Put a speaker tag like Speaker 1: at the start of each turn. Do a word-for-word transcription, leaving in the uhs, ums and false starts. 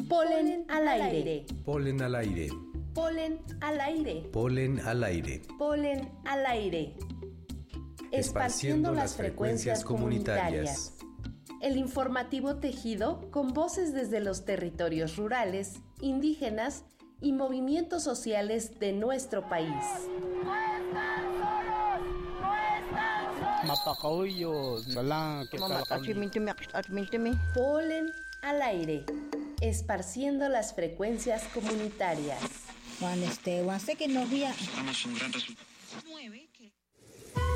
Speaker 1: Polen al aire.
Speaker 2: Polen al aire.
Speaker 1: Polen al aire.
Speaker 2: Polen al aire.
Speaker 1: Polen al aire. Esparciendo las frecuencias comunitarias. El informativo tejido con voces desde los territorios rurales, indígenas y movimientos sociales de nuestro país.
Speaker 3: ¡No están solos! ¡No están solos!
Speaker 1: Polen al aire. Esparciendo las frecuencias comunitarias.
Speaker 4: Juan este, Juan sé que no había.
Speaker 5: Damos un gran resultado.